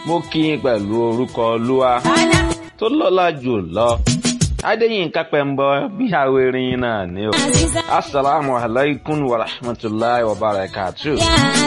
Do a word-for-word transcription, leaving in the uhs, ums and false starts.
mo kí yín pẹ̀lú orúkọ Olúwa tó lọ́lá jù lọ. Adéyínká Pẹ́mbọ bí àwẹ̀rìn náà ni o. Assalamu alaikum wa rahmatullahi wa barakatuh.